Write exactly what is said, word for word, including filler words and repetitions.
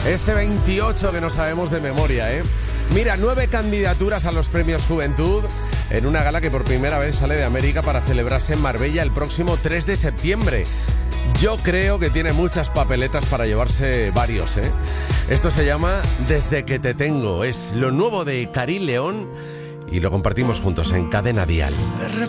Ese veintiocho que no sabemos de memoria, ¿eh? Mira, nueve candidaturas a los Premios Juventud en una gala que por primera vez sale de América para celebrarse en Marbella el próximo tres de septiembre. Yo creo que tiene muchas papeletas para llevarse varios, ¿eh? Esto se llama Desde que te tengo. Es lo nuevo de Karin León y lo compartimos juntos en Cadena Dial.